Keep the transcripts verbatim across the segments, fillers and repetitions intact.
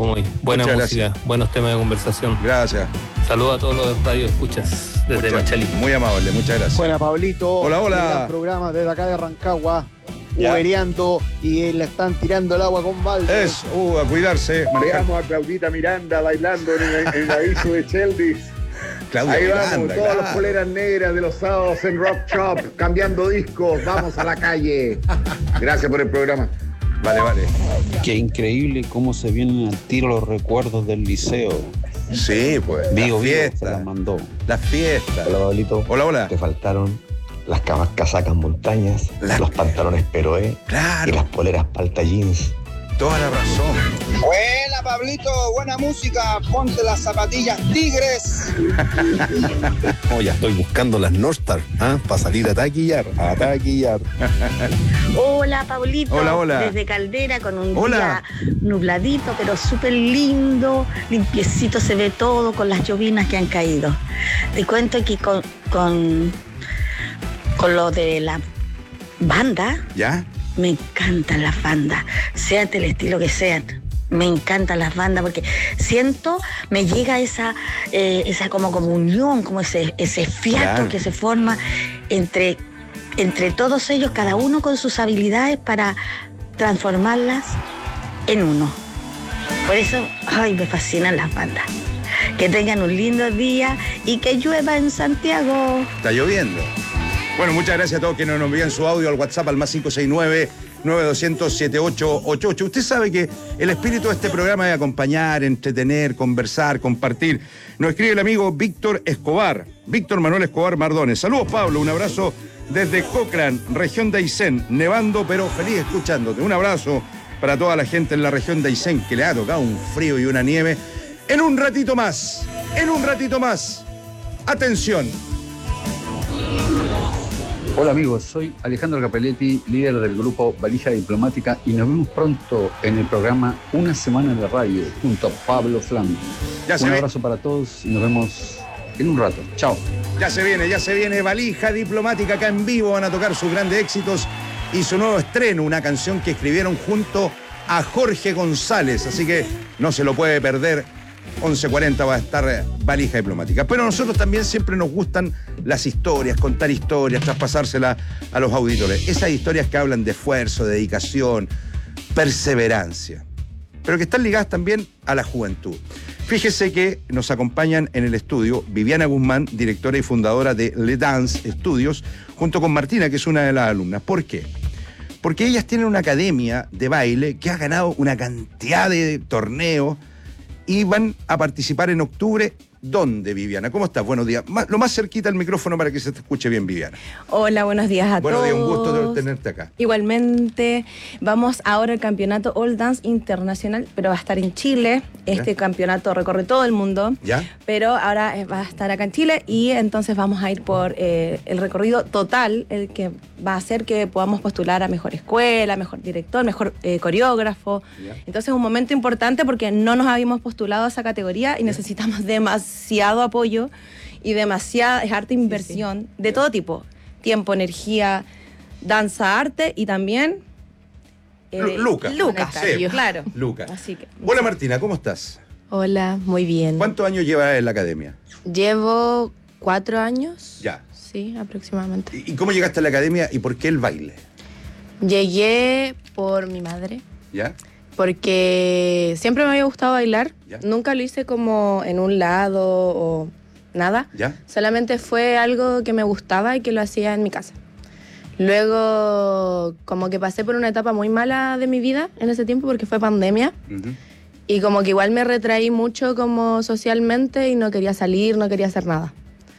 como hoy. Buena Muchas música, gracias. buenos temas de conversación. Gracias. Saludos a todos los radioescuchas desde Muchas- Machalí. Muy amable, muchas gracias. Buena, Pablito. Hola, hola. Un gran programa desde acá de Rancagua. Ya. Ubereando y le están tirando el agua con balde. Eso, uh, a cuidarse. manejar. Veamos a Claudita Miranda bailando en el, en el aviso de Cheldis. Claudia Ahí vamos, Miranda, todas claro. las poleras negras de los sábados en Rock Shop, cambiando discos, vamos a la calle. Gracias por el programa. Vale, vale. Qué increíble cómo se vienen al tiro los recuerdos del liceo. Sí, pues. Vivo, Las vivo, se fiestas. las mandó. Las fiestas. Hola, Pablito. Hola, hola. Te faltaron las camas, casacas montañas, La- los pantalones peroé y Claro, las poleras palta jeans. toda la razón. Buena, Pablito, buena música. Ponte las zapatillas tigres. Oh, ya estoy buscando las North Star, ¿ah? Para salir a taquillar, a taquillar. Hola, Pablito. Hola, hola. Desde Caldera con un Hola. día nubladito, pero súper lindo, limpiecito se ve todo con las llovinas que han caído. Te cuento que con, con, con lo de la banda, ¿Ya? me encantan las bandas, sean del estilo que sean. Me encantan las bandas porque siento, me llega esa, eh, esa como comunión, como ese, ese fiato Claro. que se forma entre, entre todos ellos, cada uno con sus habilidades para transformarlas en uno. Por eso, ay, me fascinan las bandas. Que tengan un lindo día y que llueva en Santiago. Está lloviendo. Bueno, muchas gracias a todos que nos envían su audio al WhatsApp al más cinco seis nueve, nueve dos cero cero, siete ocho ocho ocho. Usted sabe que el espíritu de este programa es acompañar, entretener, conversar, compartir. Nos escribe el amigo Víctor Escobar, Víctor Manuel Escobar Mardones. Saludos, Pablo, un abrazo desde Cochrane, región de Aysén, nevando pero feliz escuchándote. Un abrazo para toda la gente en la región de Aysén que le ha tocado un frío y una nieve. En un ratito más, en un ratito más. Atención. Hola amigos, soy Alejandro Capelletti, líder del grupo Valija Diplomática y nos vemos pronto en el programa Una Semana de Radio junto a Pablo Flam. Ya se Un ve. abrazo para todos y nos vemos en un rato. Chao. Ya se viene, ya se viene Valija Diplomática acá en vivo. Van a tocar sus grandes éxitos y su nuevo estreno, una canción que escribieron junto a Jorge González. Así que no se lo puede perder. once cuarenta va a estar Valija Diplomática. Pero a nosotros también siempre nos gustan las historias, contar historias, traspasárselas a los auditores. Esas historias que hablan de esfuerzo, de dedicación, perseverancia, pero que están ligadas también a la juventud. Fíjese que nos acompañan en el estudio Viviana Guzmán, directora y fundadora de Le Dance Studios, junto con Martina, que es una de las alumnas. ¿Por qué? Porque ellas tienen una academia de baile que ha ganado una cantidad de torneos y van a participar en octubre. ¿Dónde, Viviana? ¿Cómo estás? Buenos días. Más- lo más cerquita al micrófono para que se te escuche bien, Viviana. Hola, buenos días a Buenos todos. días, un gusto de tenerte acá. Igualmente, vamos ahora al campeonato All Dance Internacional, pero va a estar en Chile. Este Ya. campeonato recorre todo el mundo, ¿Ya? pero ahora eh, va a estar acá en Chile y entonces vamos a ir por eh, el recorrido total, el que va a hacer que podamos postular a mejor escuela, mejor director, mejor eh, coreógrafo. Ya. Entonces es un momento importante porque no nos habíamos postulado a esa categoría y necesitamos demasiado apoyo y demasiada, es arte inversión de todo tipo, tiempo, energía, danza, arte y también eh, Lu- Lucas. Lucas, Sí. claro. Lucas. Así que Hola, Martina, ¿cómo estás? Hola, muy bien. ¿Cuántos años llevas en la academia? Llevo cuatro años. Ya. Sí, aproximadamente. ¿Y y cómo llegaste a la academia y por qué el baile? Llegué por mi madre, ¿Ya? porque siempre me había gustado bailar. Ya. Nunca lo hice como en un lado o nada. ¿Ya? Solamente fue algo que me gustaba y que lo hacía en mi casa. Luego, como que pasé por una etapa muy mala de mi vida en ese tiempo porque fue pandemia. Ujú. Y como que igual me retraí mucho como socialmente y no quería salir, no quería hacer nada.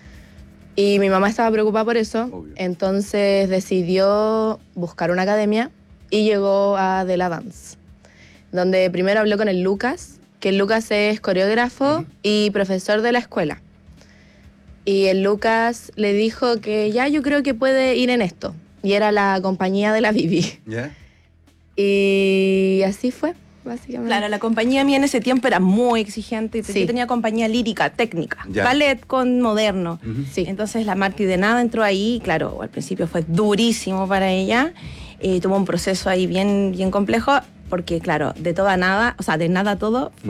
Y mi mamá estaba preocupada por eso, Obvio. entonces decidió buscar una academia y llegó a De La Dance, donde primero habló con el Lucas, que el Lucas es coreógrafo Ujú. y profesor de la escuela. Y el Lucas le dijo que ya yo creo que puede ir en esto. Y era la compañía de la Vivi. ¿Ya? Y así fue, básicamente. Claro, la compañía mía en ese tiempo era muy exigente. Sí. Yo tenía compañía lírica, técnica, Ya. ballet con moderno. Ujú. Sí. Entonces la Marti de nada entró ahí, claro, al principio fue durísimo para ella, eh, tuvo un proceso ahí bien, bien complejo, porque claro, de todo a nada, o sea, de nada a todo,